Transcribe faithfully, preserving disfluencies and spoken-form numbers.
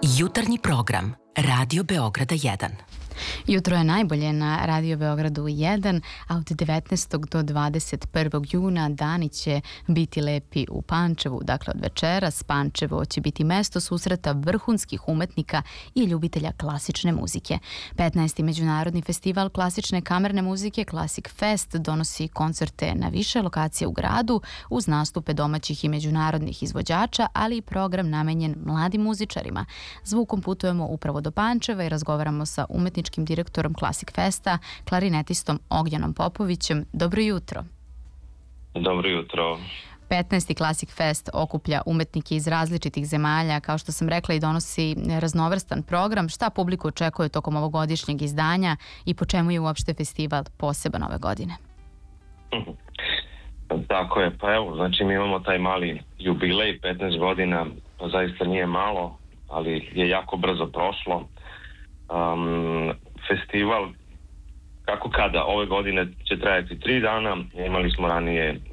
Jutarnji program Radio Beograda jedan. Jutro je najbolje na Radio Beogradu jedan, a od devetnaestog do dvadeset prvog juna dani će biti lepi u Pančevu. Dakle, od večeras Pančevo će biti mesto susreta vrhunskih umetnika i ljubitelja klasične muzike. petnaesti. Međunarodni festival klasične kamerne muzike Classic Fest donosi koncerte na više lokacija u gradu uz nastupe domaćih i međunarodnih izvođača, ali i program namenjen mladim muzičarima. Zvukom putujemo upravo do Pančeva i razgovaramo sa umetničkim direktorom Classic Festa, klarinetistom Ognjanom Popovićem. Dobro jutro. Dobro jutro. petnaesti. Classic Fest okuplja umetnike iz različitih zemalja, kao što sam rekla, i donosi raznovrstan program. Šta publiku očekuje tokom ovogodišnjeg izdanja i po čemu je uopšte festival poseban ove godine? Tako je, pa evo, znači mi imamo taj mali jubilej, petnaest godina, pa zaista nije malo, ali je jako brzo prošlo. Um, festival kako kada ove godine će trajati tri dana. Imali smo ranije